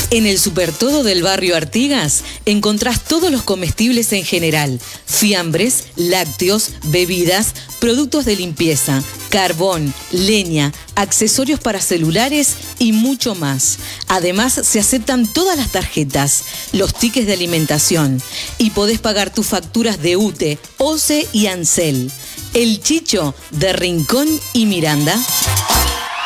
En el Supertodo del barrio Artigas encontrás todos los comestibles en general, fiambres, lácteos, bebidas, productos de limpieza, carbón, leña, accesorios para celulares y mucho más. Además, se aceptan todas las tarjetas, los tickets de alimentación y podés pagar tus facturas de UTE, OCE y ANSEL. El Chicho de Rincón y Miranda.